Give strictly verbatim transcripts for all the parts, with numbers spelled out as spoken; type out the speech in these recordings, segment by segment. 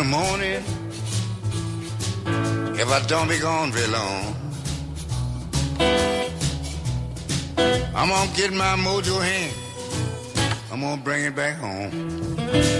the morning, if I don't be gone very long, I'm gonna get my mojo hand, I'm gonna bring it back home.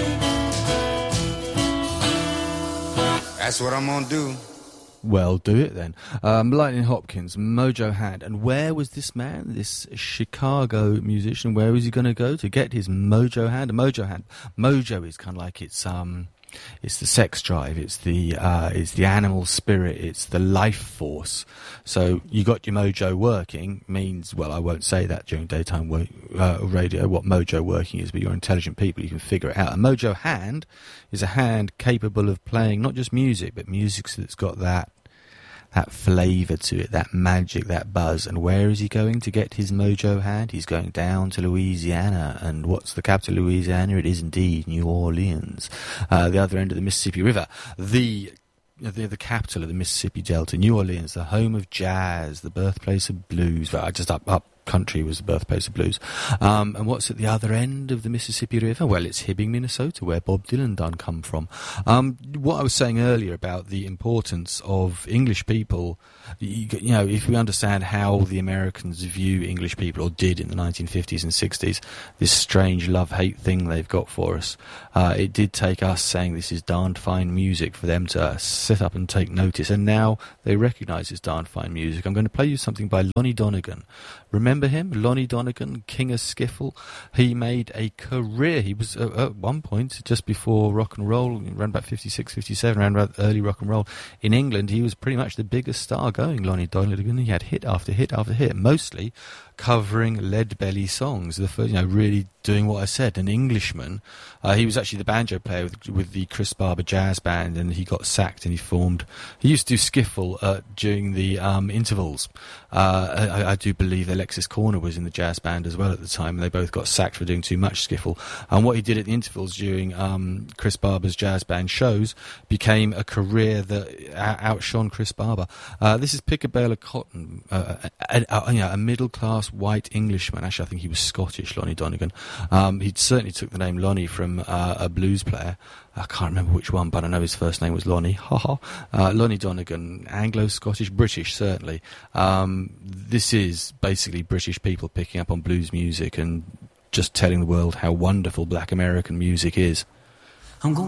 That's what I'm gonna do. Well, do it then. Um, Lightning Hopkins, Mojo Hand. And where was this man, this Chicago musician, where was he going to go to get his Mojo Hand? A Mojo Hand. Mojo is kind of like it's um, it's the sex drive, it's the uh, it's the animal spirit, it's the life force. So you got your mojo working means, well, I won't say that during daytime wo- uh, radio what mojo working is, but you're intelligent people, you can figure it out. A Mojo Hand is a hand capable of playing not just music, but music that's got that that flavour to it, that magic, that buzz. And where is he going to get his Mojo Hand? He's going down to Louisiana. And what's the capital of Louisiana? It is indeed New Orleans, uh, the other end of the Mississippi River. The The, the capital of the Mississippi Delta, New Orleans, the home of jazz, the birthplace of blues. Well, just up up country was the birthplace of blues. Um, and what's at the other end of the Mississippi River? Well, it's Hibbing, Minnesota, where Bob Dylan done come from. Um, what I was saying earlier about the importance of English people, you, you know, if we understand how the Americans view English people, or did in the nineteen fifties and sixties, this strange love-hate thing they've got for us, uh, it did take us saying this is darned fine music for them to sit up and take notice, and now they recognise it's darned fine music. I'm going to play you something by Lonnie Donegan. Remember him? Lonnie Donegan, King of Skiffle. He made a career. He was, uh, at one point, just before rock and roll, around about fifty-six, fifty-seven, around about early rock and roll, in England, he was pretty much the biggest star going, Lonnie Donegan. He had hit after hit after hit, mostly covering Lead Belly songs. The first, you know, really doing what I said, an Englishman. Uh, he was actually the banjo player with, with the Chris Barber Jazz Band, and he got sacked and he formed... He used to do skiffle uh, during the um, intervals. Uh, I, I do believe Alexis Corner was in the jazz band as well at the time, and they both got sacked for doing too much skiffle. And what he did at the intervals during um, Chris Barber's jazz band shows became a career that outshone Chris Barber. Uh, this is Pick a Bale of Cotton, uh, a, a, you know, a middle-class white Englishman. Actually, I think he was Scottish, Lonnie Donegan. Um, he certainly took the name Lonnie from uh, a blues player. I can't remember which one, but I know his first name was Lonnie. Ha ha. Uh, Lonnie Donegan, Anglo-Scottish, British, certainly. Um, this is basically British people picking up on blues music and just telling the world how wonderful black American music is. I'm going